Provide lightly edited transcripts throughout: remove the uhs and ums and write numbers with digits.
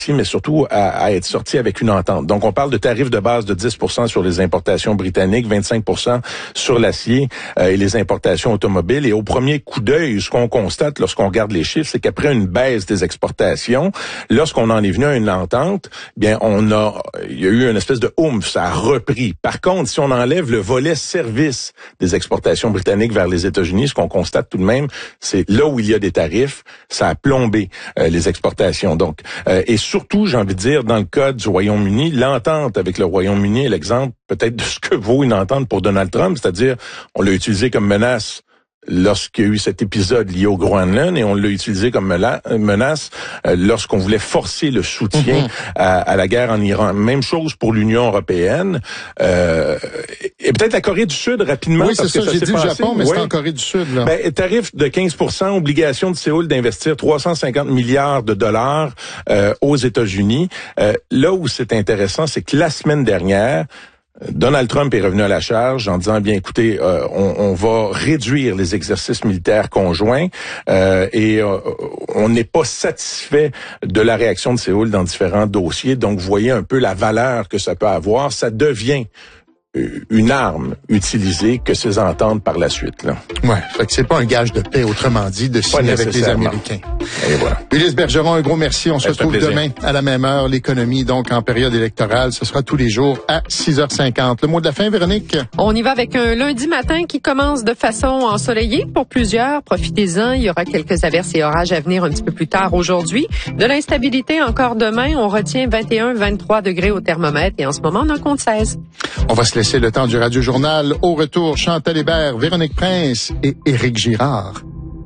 mais surtout à être sorti avec une entente. Donc, on parle de tarifs de base de 10% sur les importations britanniques, 25% sur l'acier et les importations automobiles. Et au premier coup d'œil, ce qu'on constate lorsqu'on regarde les chiffres, c'est qu'après une baisse des exportations, lorsqu'on en est venu à une entente, bien, il y a eu une espèce de oomph, ça a repris. Par contre, si on enlève le volet service des exportations britanniques vers les États-Unis, ce qu'on constate tout de même, c'est là où il y a des tarifs, ça a plombé les exportations. Donc, et surtout, j'ai envie de dire, dans le cas du Royaume-Uni, l'entente avec le Royaume-Uni est l'exemple peut-être de ce que vaut une entente pour Donald Trump, c'est-à-dire, on l'a utilisé comme menace lorsqu'il y a eu cet épisode lié au Groenland et on l'a utilisé comme menace lorsqu'on voulait forcer le soutien à la guerre en Iran. Même chose pour l'Union européenne et peut-être la Corée du Sud rapidement. Oui, c'est ça, j'ai dit le Japon, mais oui. C'est en Corée du Sud. Là. Ben, tarif de 15%, obligation de Séoul d'investir 350 milliards de dollars aux États-Unis. Là où c'est intéressant, c'est que la semaine dernière, Donald Trump est revenu à la charge en disant, bien écoutez, on va réduire les exercices militaires conjoints et on n'est pas satisfait de la réaction de Séoul dans différents dossiers. Donc, vous voyez un peu la valeur que ça peut avoir. Ça devient une arme utilisée que ces ententes par la suite. Là. Ouais, fait que c'est pas un gage de paix, autrement dit, de signer avec les Américains. Et voilà. Ulysse Bergeron, un gros merci. On se retrouve demain à la même heure. L'économie, donc, en période électorale, ce sera tous les jours à 6h50. Le mot de la fin, Véronique? On y va avec un lundi matin qui commence de façon ensoleillée pour plusieurs. Profitez-en. Il y aura quelques averses et orages à venir un petit peu plus tard aujourd'hui. De l'instabilité encore demain. On retient 21-23 degrés au thermomètre et en ce moment, on en compte 16. On va se laisser le temps du Radio-Journal. Au retour, Chantal Hébert, Véronique Prince et Éric Girard.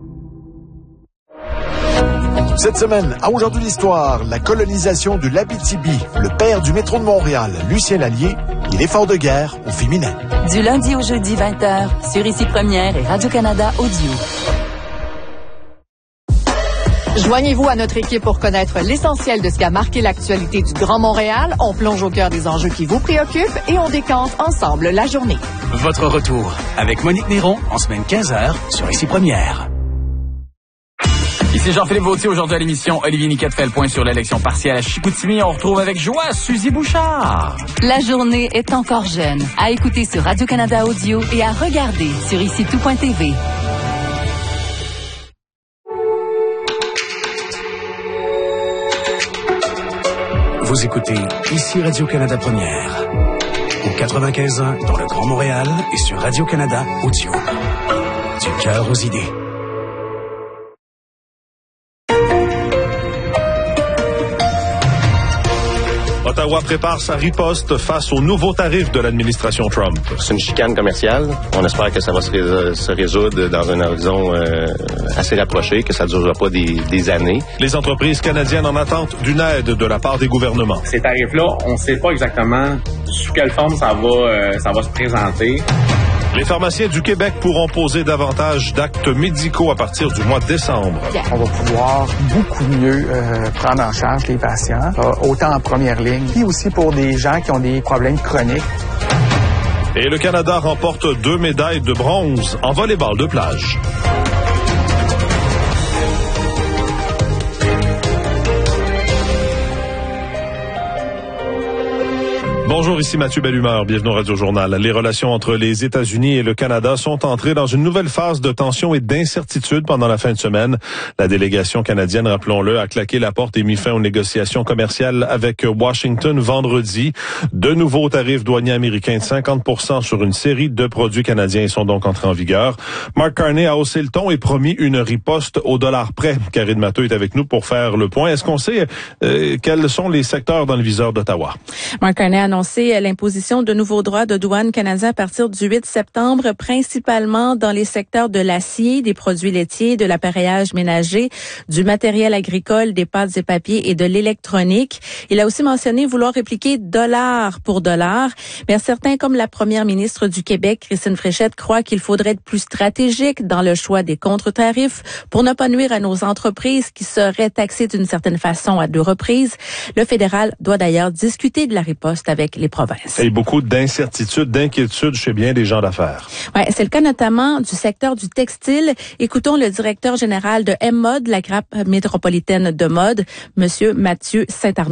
Cette semaine, à Aujourd'hui l'Histoire, la colonisation de l'Abitibi, le père du métro de Montréal, Lucien Lallier, et l'effort de guerre au féminin. Du lundi au jeudi 20h, sur Ici Première et Radio-Canada Audio. Joignez-vous à notre équipe pour connaître l'essentiel de ce qui a marqué l'actualité du Grand Montréal. On plonge au cœur des enjeux qui vous préoccupent et on décante ensemble la journée. Votre retour avec Monique Néron en semaine 15h sur Ici Première. Ici Jean-Philippe Vautier, aujourd'hui à l'émission, Olivier Niquette fait le point sur l'élection partielle à Chicoutimi. On retrouve avec joie Suzy Bouchard. La journée est encore jeune. À écouter sur Radio-Canada Audio et à regarder sur IciTout.tv. Vous écoutez Ici Radio-Canada Première, au 95.1 dans le Grand Montréal et sur Radio-Canada Audio. Du cœur aux idées. Ottawa prépare sa riposte face aux nouveaux tarifs de l'administration Trump. C'est une chicane commerciale. On espère que ça va se résoudre dans un horizon assez rapproché, que ça ne durera pas des années. Les entreprises canadiennes en attente d'une aide de la part des gouvernements. Ces tarifs-là, on ne sait pas exactement sous quelle forme ça va se présenter. Les pharmaciens du Québec pourront poser davantage d'actes médicaux à partir du mois de décembre. On va pouvoir beaucoup mieux prendre en charge les patients, autant en première ligne, puis aussi pour des gens qui ont des problèmes chroniques. Et le Canada remporte 2 médailles de bronze en volleyball de plage. Bonjour, ici Mathieu Bellumeur. Bienvenue au Radio-Journal. Les relations entre les États-Unis et le Canada sont entrées dans une nouvelle phase de tension et d'incertitude pendant la fin de semaine. La délégation canadienne, rappelons-le, a claqué la porte et mis fin aux négociations commerciales avec Washington vendredi. De nouveaux tarifs douaniers américains de 50% sur une série de produits canadiens sont donc entrés en vigueur. Mark Carney a haussé le ton et promis une riposte au dollar près. Karine Matteau est avec nous pour faire le point. Est-ce qu'on sait quels sont les secteurs dans le viseur d'Ottawa? Mark Carney a annoncé l'imposition de nouveaux droits de douane canadiens à partir du 8 septembre, principalement dans les secteurs de l'acier, des produits laitiers, de l'appareillage ménager, du matériel agricole, des pâtes et papiers et de l'électronique. Il a aussi mentionné vouloir répliquer dollar pour dollar, mais certains, comme la première ministre du Québec, Christine Fréchette, croient qu'il faudrait être plus stratégique dans le choix des contre-tarifs pour ne pas nuire à nos entreprises qui seraient taxées d'une certaine façon à 2 reprises. Le fédéral doit d'ailleurs discuter de la riposte avec les provinces. Et beaucoup d'incertitudes, d'inquiétudes chez bien des gens d'affaires. Ouais, c'est le cas notamment du secteur du textile. Écoutons le directeur général de M-Mode, la grappe métropolitaine de mode, Monsieur Mathieu Saint-Arnaud.